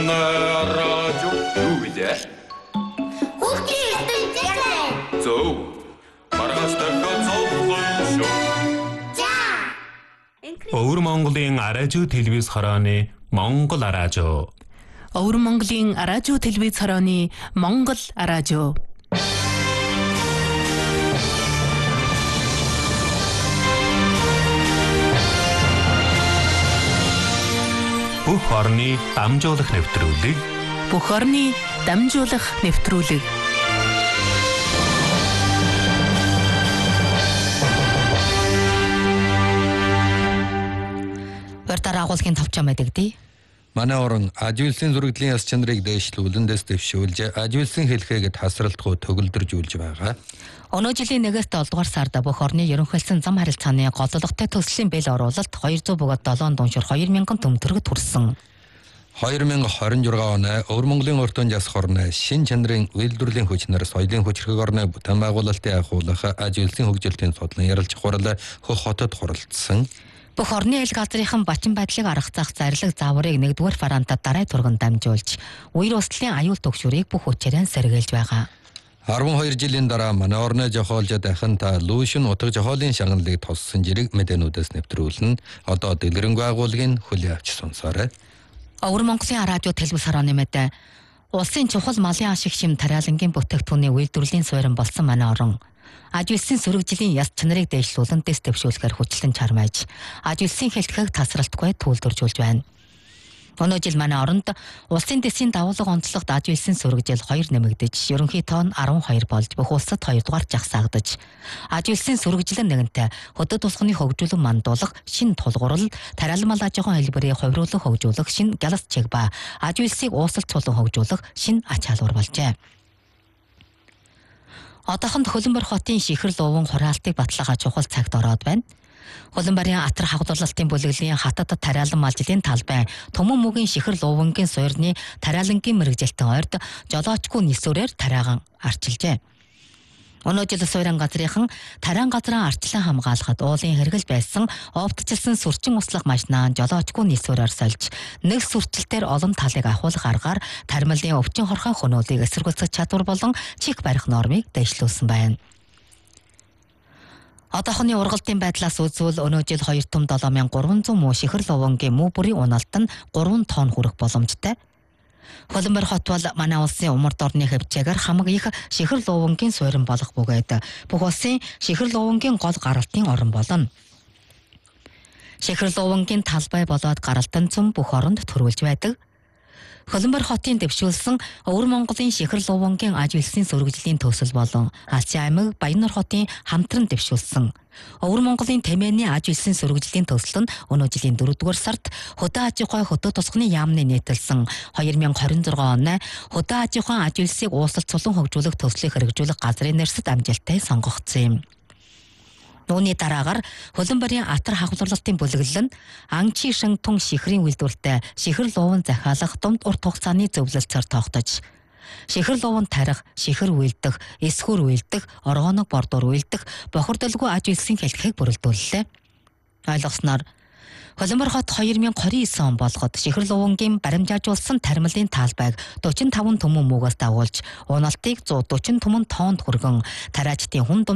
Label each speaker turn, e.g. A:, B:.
A: радио юу вэ?
B: Хүүхдийн ертөнцийн
A: Зөв. Маргааш дахиад зовлон шүү.
B: За.
C: Өвөр Монголын радио телевиз хорооны Монгол радио.
D: Өвөр Монголын радио телевиз хорооны Монгол радио.
C: Бүх орны дамжуулах нэвтрүүлэг.
D: Бүх орны дамжуулах нэвтрүүлэг.
E: Урьдаар агуулгын товчоо мэдэгдээ.
F: Манай орон ажилтны зурагдлын яс чанарыг дэвшлүүлэн дэвшүүлж ажилтны хэлхээгээд тасралтгүй төгөлдржүүлж байгаа.
E: Өнөө жилийн 1-ээс 7 дугаар сард бүх орны ерөнхийлсөн зам харилцааны голлогтой төслийн бэл оруулалт 200 бөгөөд 7 дуншир 2000 төмтөргөд хүрсэн.
F: 2026 оны Өвөр Монголын уртын яс хорны шин чанарын үйлдвэрлэлийн хүчнэр соёлын хүчрэг орны бүтээн байгуулалтын агуулгах ажилтны хөгжилтийн судлан ярилцах хурал хөх хотод хуралдсан.
E: Бүх орны ил газрынхан бачин байдлыг аргацах зарлаг зааврыг 1-р фарантад дараа турган дамжуулж, үер услын аюул төгшөрийг бүх хүчээрэн сэргийлж байгаа.
F: 12 жилийн дараа манай орны жохоолж дахин та лүүшин утга жохоолын шагналыг тоссон жирэг мэдээнүүдээс нэвтрүүлэн одоо дэлгэрэнгүй агуулгын хүлээ авч сонсоорой.
E: Өвөр Монголын радио телевиз хорооны мэдээ. Улсын чухал малын ашиг шим тариалангийн бүтээгдэхүүний үйлдвэрлэлийн суурин болсон манай орон ажилтны сөрөгжлийн яс чанарыг дэвшлүүлэн дэвшүүлэхээр хүчлэн чармайж, ажилтны хэлтгийг тасралтгүй түүлдэржүүлж байна. Өнөө жил манай оронд улсын дэсийн давуулга онцлогт ажилтны сөрөгжил 2 нэмэгдэж, ерөнхий тоон 12 болж, бүх улсад 2 дугаар жагсаагдаж, ажилтны сөрөгжилэн нэгэнтээ хөдөө тусганы хөгжүүлэн мандуулах шинэ тулгуурал, тариалан мал аж ахуйн хэлбэрийн хувирлуулах хөгжүүлэх шинэ гялс чиг ба ажилтныг уусалт цулан хөгжүүлэх шинэ ач халуур болжээ. Одоохон Хөлбөр хотын Шихэр луван хураалтыг баталгаа чухал цагт ороод байна. Хөлбөрийн атар хавдуулалтын бүлэглэлийн хатад тариалан малжилийн талбай Төмөн мөгийн Шихэр лувангийн суурьны тариалангийн мэрэгжилтэн ойрд жолоочгүй нисүрээр тариаган арчилжээ. Өнөө жил суурин газрынхан тариан газраа арчлан хамгаалахад уулын хэрэгэл байсан овдчихсан сүрчин услах машинаа жолоочгүй нисүрээр сольж, нэг сүрчилтээр олон талыг ахуулах аргаар тармилын өвчин хорхон хөнөөлийг эсэргүүцэх чадвар болон чих барих нормыг дэвшлүүлсэн байна. Одоохоны ургалтын байдлаас үзвэл өнөө жил 2 том 7300 муу Шихэр лувангийн муу бүрийн унаалт нь 3 тонн хүрэх боломжтой. Хөлбөр хот бол манай улсын умард орны хөвчээгээр хамаг их Шихэр лувангийн суурин болох бөгөөд бүх улсын Шихэр лувангийн гол гаралтын орон болно. Шихэр лувангийн талбай болоод гаралтан цөм бүх оронд төрүүлж байдаг. Хөлбөр хотын дэвшүүлсэн Өвөр Монголын Шихэр лувангийн ажилтны сөрөгжлийн төсөл болон Алсын аймаг Баяннар хотын хамтран дэвшүүлсэн Өвөр Монголын тэмээний ажилтны сөрөгжлийн төсөл нь өнөө жилийн 4-р сард хөдөө аж ахуй хөдөө тусганы яамны нийтэлсэн 2026 оны хөдөө аж ахуйн ажилтныг уусалт цулан хөгжүүлэх төслийг хэрэгжүүлэх газрын нэрсэд амжилттай сонгогдсон юм. Үүний дараагаар Хөлбөрийн атар хавдуулалтын бүлэглэл нь Ангчи Шантун Шихрийн үйлдвэртэй Шихэр луван захиалах дунд урт хугацааны зөвлөлтөөр тогтож, Шихэр луван тарих, Шихэр үйлдэх, эсхүр үйлдэх, оргоног бордуур үйлдэх, бохирдолгүй ажилтны хэлтгийг бүрэлдүүллээ. Ойлгосноор Хөлбөр хот 2029 он болгоод Шихэр лувангийн баримжаажуулсан тармилын талбайг 45 төмөн мөгөөс дагуулж, унаалтыг 140 төмөн тоннд хүргэн тариачдын хүн